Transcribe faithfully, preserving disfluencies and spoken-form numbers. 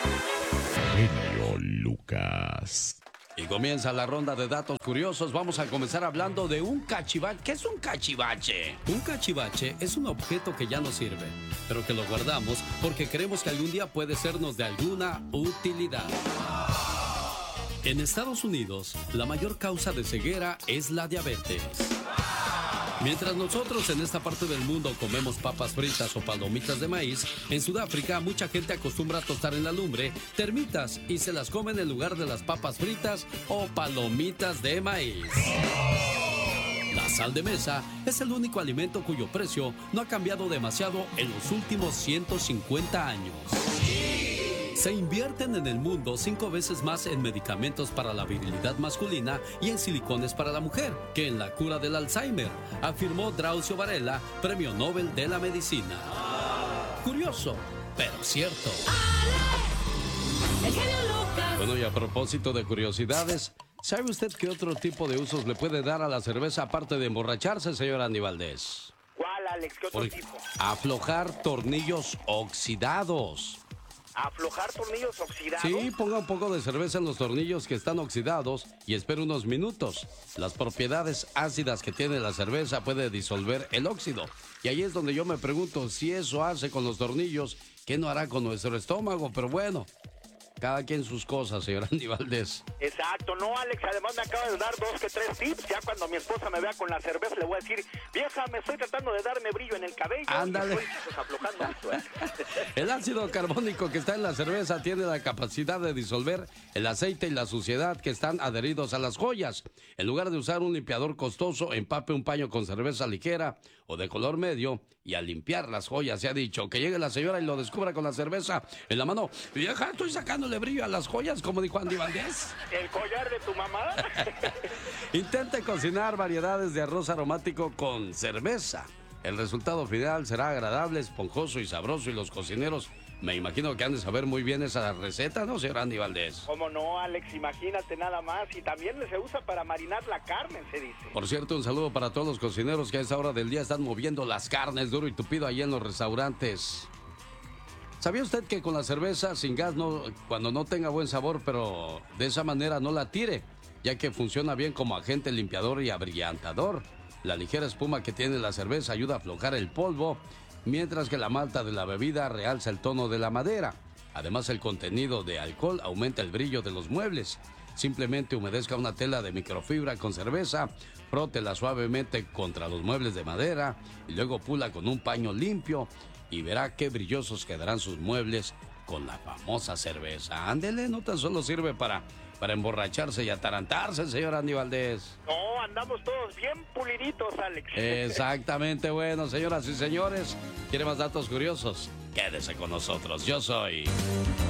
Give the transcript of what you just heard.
Genio Lucas. Y comienza la ronda de datos curiosos. Vamos a comenzar hablando de un cachivache. ¿Qué es un cachivache? Un cachivache es un objeto que ya no sirve, pero que lo guardamos porque creemos que algún día puede sernos de alguna utilidad. En Estados Unidos, la mayor causa de ceguera es la diabetes. Mientras nosotros en esta parte del mundo comemos papas fritas o palomitas de maíz, en Sudáfrica mucha gente acostumbra a tostar en la lumbre termitas y se las comen en lugar de las papas fritas o palomitas de maíz. La sal de mesa es el único alimento cuyo precio no ha cambiado demasiado en los últimos ciento cincuenta años. Se invierten en el mundo cinco veces más en medicamentos para la virilidad masculina y en silicones para la mujer que en la cura del Alzheimer, afirmó Drauzio Varela, Premio Nobel de la Medicina. Curioso, pero cierto. Bueno, y a propósito de curiosidades, ¿sabe usted qué otro tipo de usos le puede dar a la cerveza aparte de emborracharse, señor Andy Valdés? ¿Cuál, Alex? ¿Qué otro Por tipo? aflojar tornillos oxidados. ¿Aflojar tornillos oxidados? Sí, ponga un poco de cerveza en los tornillos que están oxidados y espere unos minutos. Las propiedades ácidas que tiene la cerveza puede disolver el óxido. Y ahí es donde yo me pregunto si eso hace con los tornillos, ¿qué no hará con nuestro estómago? Pero bueno, cada quien sus cosas, señor Andy Valdés. Exacto, no, Alex, además me acaba de dar dos que tres tips. Ya cuando mi esposa me vea con la cerveza le voy a decir, vieja, me estoy tratando de darme brillo en el cabello. Ándale. Y estoy pues, aflojando mi suelo. El ácido carbónico que está en la cerveza tiene la capacidad de disolver el aceite y la suciedad que están adheridos a las joyas. En lugar de usar un limpiador costoso, empape un paño con cerveza ligera o de color medio y al limpiar las joyas se ha dicho que llegue la señora y lo descubra con la cerveza en la mano. Vieja, estoy sacándole brillo a las joyas, como dijo Andy Valdés. ¿El collar de tu mamá? Intente cocinar variedades de arroz aromático con cerveza. El resultado final será agradable, esponjoso y sabroso y los cocineros me imagino que han de saber muy bien esa receta, ¿no, señor Andy Valdés? ¿Cómo no, Alex? Imagínate nada más. Y también se usa para marinar la carne, se dice. Por cierto, un saludo para todos los cocineros que a esa hora del día están moviendo las carnes duro y tupido ahí en los restaurantes. ¿Sabía usted que con la cerveza sin gas, no, cuando no tenga buen sabor, pero de esa manera no la tire, ya que funciona bien como agente limpiador y abrillantador? La ligera espuma que tiene la cerveza ayuda a aflojar el polvo, mientras que la malta de la bebida realza el tono de la madera. Además, el contenido de alcohol aumenta el brillo de los muebles. Simplemente humedezca una tela de microfibra con cerveza, frótela suavemente contra los muebles de madera y luego pula con un paño limpio y verá qué brillosos quedarán sus muebles con la famosa cerveza. Ándele, no tan solo sirve para, para emborracharse y atarantarse, señor Andy Valdés. No, andamos todos bien puliditos, Alex. Exactamente, bueno, señoras y señores, ¿quiere más datos curiosos? Quédese con nosotros, yo soy